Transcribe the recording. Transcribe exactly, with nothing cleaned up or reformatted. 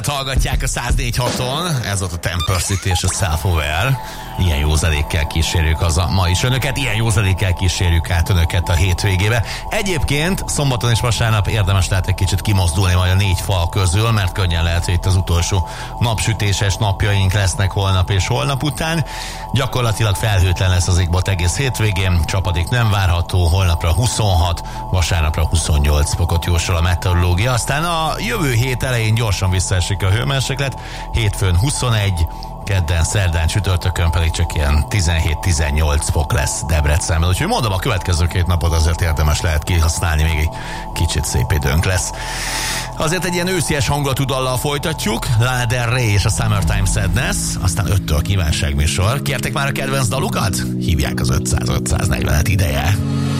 Hallgatják a száz négy haton, ez volt a Temper City és a Self-Aware. Ilyen józalékkel kísérjük az a ma is önöket, ilyen józalékkel kísérjük át önöket a hétvégébe. Egyébként szombaton és vasárnap érdemes lehet egy kicsit kimozdulni majd a négy fal közül, mert könnyen lehet, hogy itt az utolsó napsütéses napjaink lesznek holnap és holnap után. Gyakorlatilag felhőtlen lesz az égbolt egész hétvégén, csapadék nem várható, holnapra huszonhat, vasárnapra huszonnyolc fokot jósol a meteorológia. Aztán a jövő hét elején gyorsan visszaesik a hőmérséklet, hétfőn huszonegy, kedden, szerdán, csütörtökön pedig csak ilyen tizenhét-tizennyolc fok lesz Debrecenben. Úgyhogy mondom, a következő két napot azért érdemes lehet kihasználni, még egy kicsit szép időnk lesz. Azért egy ilyen őszies hangulatú dallal folytatjuk, Lana Del Rey és a Summertime Sadness, aztán öttől kívánságműsor. Kértek már a kedvenc dalukat? Hívják az ötszáz ötszáznegyvenet ideje.